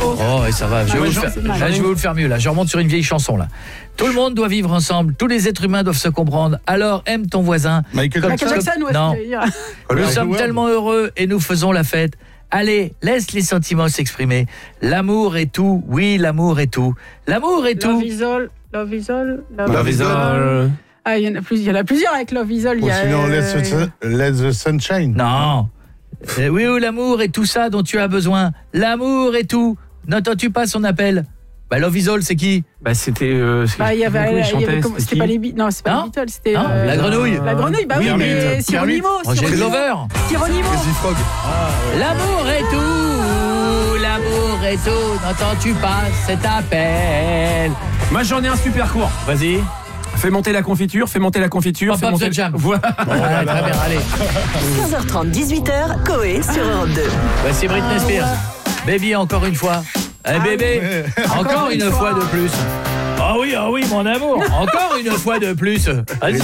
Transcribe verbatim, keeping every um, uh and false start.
Oh, et ça va. Je vais, vous, le faire, là, je vais vous le faire mieux. Là, je remonte sur une vieille chanson là. Tout le monde doit vivre ensemble. Tous les êtres humains doivent se comprendre. Alors aime ton voisin. Michael Comme Jackson. Jackson, ouais, non. c'est Nous sommes tellement heureux et nous faisons la fête. Allez, laisse les sentiments s'exprimer. L'amour est tout. Oui, l'amour est tout. L'amour est tout. Love is all, love is all, love, Love is all. Ah, il y en a plus, il y en a plusieurs avec Love is all. Ou il y a, sinon, euh, Let the, let the Sunshine. Non. Euh, oui, ou l'amour est tout ça dont tu as besoin. L'amour est tout. N'entends-tu pas son appel? Bah, Love is all, c'est qui? Bah, c'était. Euh, Bah, il y avait, il y chantait, avait comment- c'était pas les Beatles, non, c'est pas Non les Beatles, c'était Non, euh, la grenouille. La grenouille, bah oui, Kermit. mais Cyrolimo, Roger Cyrolimo. Glover. Cyrolimo. Crazy Frog. L'amour est tout. L'amour est tout. N'entends-tu pas cet appel? Moi, j'en ai un super court. Vas-y. Fais monter la confiture, fais monter la confiture. Pop fais up monter the jam. Voilà. Allez, très bien, allez. quinze heures trente, dix-huit heures, Coé sur Europe deux. Voici Britney Spears. Baby, encore une fois. Eh bébé, encore une fois de plus. Ah oui, ah oui, mon amour. Encore une fois de plus. Vas-y.